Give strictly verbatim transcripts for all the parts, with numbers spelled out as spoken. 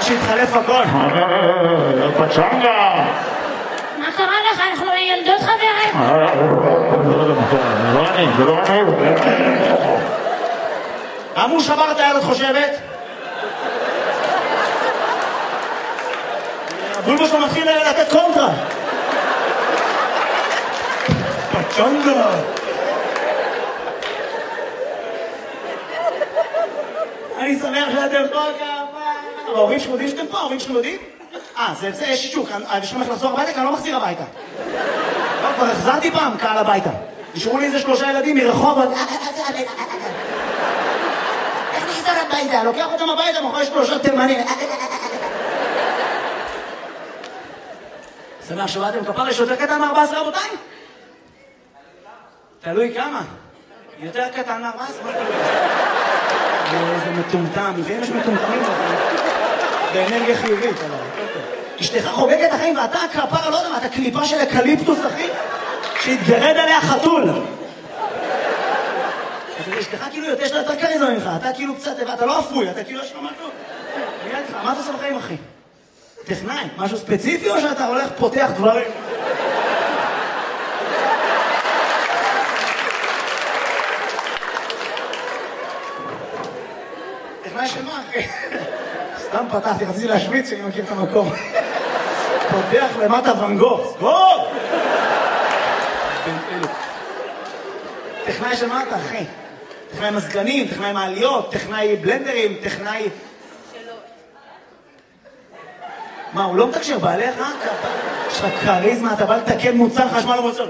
שהתחלף הכל. פצ'נגה. מה קרה לך? אנחנו ילדות חברים. זה לא אני, זה לא אני. למה הוא שבר את היד, את חושבת? הבולבו שלו מתחיל לתת קונטרה. פצ'נגה. אני שמח שאתם פה כמה. ההורים שלכם יודעים שאתם פה? ההורים שלכם יודעים? אה, זה יש שישוק. יש לכם איך לחזור הביתה? כי אני לא מחזיר הביתה. כבר החזרתי פעם קהל הביתה. נשארו לי איזה שלושה ילדים מרחוב. איך נחזר הביתה? לוקח אותם הביתה, מאחורי שלושה תימנים. שמח שבאתם. כפר יש יותר קטן מ-ארבע עשרה, רבותיי? תלוי כמה. יותר קטן מ-ארבע עשרה? איזה מטומטם. לפעמים יש מטומטמים באנרגיה חיובית. אשתך חוגגת החיים ואתה כפר, לא יודע מה, אתה קליפה של אקליפטוס, אחי, שהתגרד עליה חתול. אשתך כאילו יותר שלה יותר קריזמה ממך, אתה כאילו קצת, אתה לא אפוי, אתה כאילו יש לו משהו. מה אתה עושה בחיים, אחי? טכנאי, משהו ספציפי או שאתה הולך פותח דברים? טכנאי של מה, אחי? סתם פתחתי, רציתי להשוויץ שאני מכיר את המקום. פותח למטה ון גוך, סגור! טכנאי של מה אתה, אחי? טכנאי מזגנים, טכנאי מעליות, טכנאי בלנדרים, טכנאי... מה, הוא לא מתקשר בעליך? יש לך קריזמה, אתה בא לתקן מוצר חשמל ומוצר.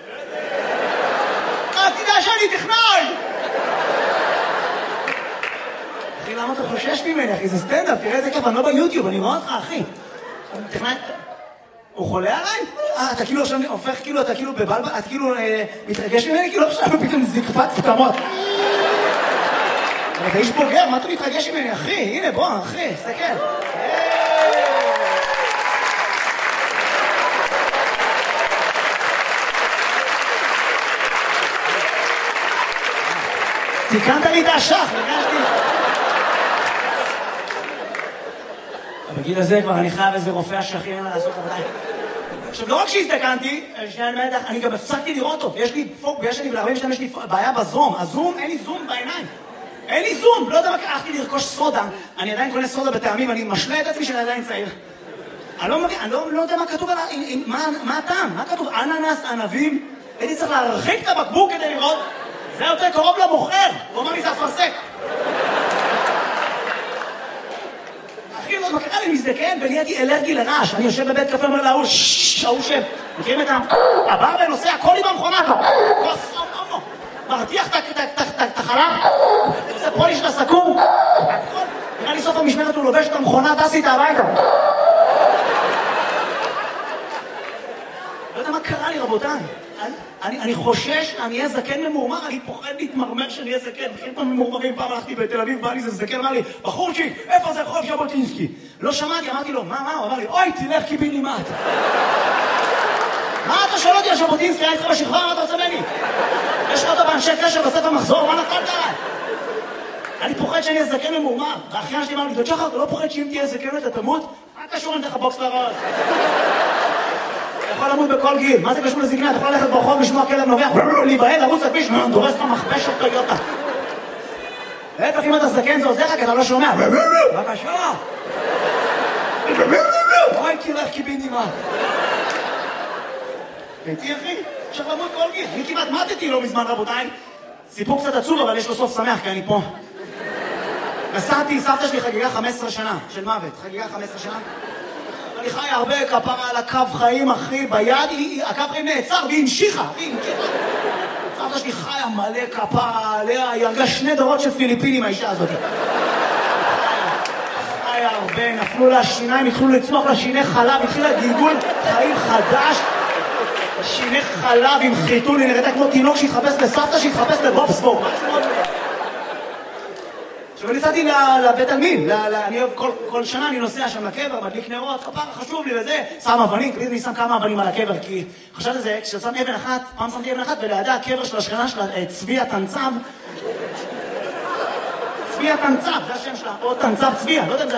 אה, תדע שאני טכנאי! אחי, למה אתה חושש ממני, אחי? זה סטנדאפ, תראה איזה כיף, אני לא ביוטיוב, אני רואה אותך, אחי. טכנאי... הוא חולה עליי? אה, אתה כאילו עכשיו הופך, כאילו, אתה כאילו בבלבל, אתה כאילו מתרגש ממני, כאילו עכשיו פתאום זקפת פתמות. אתה איש בוגר, מה אתה מתרגש ממני, אחי? הנה, בוא, אחי, סתכל. תיקנת לי את השח, הרגשתי. בגיל הזה כבר אני חייב איזה רופא השחים, אין מה לעשות עבודי. עכשיו, לא רק שהזדקנתי, אני גם הפסקתי לראות אותו. יש לי פוק, יש לי ב-ארבעים שתיים, יש לי בעיה בזום. הזום, אין לי זום בעיניים. אין לי זום, לא יודע מה, הלכתי לרכוש סודה. אני עדיין קונה סודה בטעמים, אני משלה את עצמי שאני עדיין צעיר. אני לא מבין, אני לא יודע מה כתוב עליו, מה הטעם? מה כתוב? אננס, ענבים? הייתי צריך להרחיק את הבקבוק כדי לראות. זה יותר קרוב למוכר. הוא אומר לי, זה אפרסק. אחי, לא מקרה לי מזדקן, ונהייתי אלרגי לרעש. אני יושב בבית קפה, אומר להוא, ששש, ההוא שם. מכירים את ה... הבר ונוסע, הכל לי במכונה. כוס, לא, לא, לא. מרתיח את החלב, עושה פוליש לסכו"ם. נראה לי סוף המשמרת הוא לובש את המכונה, טס איתה הביתה. לא יודע מה קרה לי, רבותיי. אני, אני חושש, אני אהיה זקן ממורמר, אני פוחד להתמרמר שאני אהיה זקן. בכלל פעם ממורמרים, פעם הלכתי בתל אביב, בא לי זה זקן, אמר לי, בחורצ'יק, איפה זה רחוב ז'בוטינסקי? לא שמעתי, אמרתי לו, מה, מה? הוא אמר לי, אוי, תלך קיבינימט. מה אתה שואל אותי על ז'בוטינסקי? היה איתך בשכבה, מה אתה רוצה ממני? יש לך אותו באנשי קשר בספר מחזור, מה נפלת עליי? אני פוחד שאני אהיה זקן ממורמר. והאחיין שלי אמר לי, דוד שחר, אתה לא פוחד שאם תהיה זקן אתה תמות? מה קשור אם תלך בוקס לראש? אתה יכול למות בכל גיל, מה זה קשור לזקנה? אתה יכול ללכת ברחוב, לשמוע כלב נובח, להיבהל, לרוץ לכביש, דורס לך מכבש אותו יוטה. להפך, אם אתה זקן זה עוזר לך, כי אתה לא שומע. בבקשה. אוי, תלך קיבינימט. הייתי אחי, אפשר למות כל גיל. אני כמעט מתתי לא מזמן, רבותיי. סיפור קצת עצוב, אבל יש לו סוף שמח, כי אני פה. נסעתי, סבתא שלי חגיגה חמש עשרה שנה של מוות. חגיגה חמש עשרה שנה. אני חי הרבה כפרה על הקו חיים, אחי, ביד, הקו חיים נעצר והיא המשיכה, היא המשיכה. סבתא שלי חיה מלא כפרה עליה, היא הרגה שני דורות של פיליפינים, האישה הזאת. חיה הרבה, נפלו לה שיניים, התחילו לצמוח לה שיני חלב, התחילה גלגול חיים חדש. שיני חלב עם חיתול, היא נראתה כמו תינוק שהתחפש לסבתא, שהתחפש לבובסבורג. עכשיו אני נסעתי לבית עלמין, אני אוהב, כל שנה אני נוסע שם לקבר, מדליק נרות, כפרה חשוב לי וזה, שם אבנים, תמיד אני שם כמה אבנים על הקבר, כי חשבתי על זה, כששם אבן אחת, פעם שמתי אבן אחת, ולידה הקבר של השכנה שלה, צבי התנצב, צבי התנצב, זה השם שלה, או תנצב צבי, לא יודע אם זה